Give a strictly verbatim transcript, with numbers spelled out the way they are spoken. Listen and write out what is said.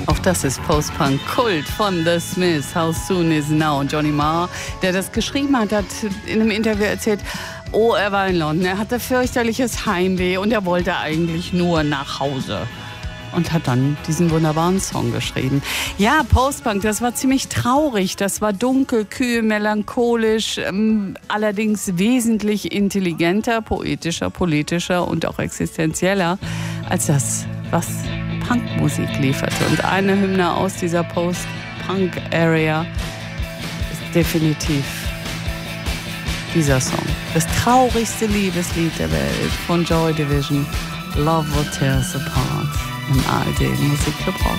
Auch das ist Post-Punk-Kult von The Smiths. How Soon Is Now. Johnny Marr, der das geschrieben hat, hat in einem Interview erzählt, oh, er war in London, er hatte fürchterliches Heimweh und er wollte eigentlich nur nach Hause. Und hat dann diesen wunderbaren Song geschrieben. Ja, Post-Punk, das war ziemlich traurig. Das war dunkel, kühl, melancholisch, ähm, allerdings wesentlich intelligenter, poetischer, politischer und auch existenzieller als das, was Punkmusik lieferte. Und eine Hymne aus dieser Post-Punk-Area ist definitiv dieser Song. Das traurigste Liebeslied der Welt von Joy Division, Love What Tears Apart, im A R D Musikclub Rock.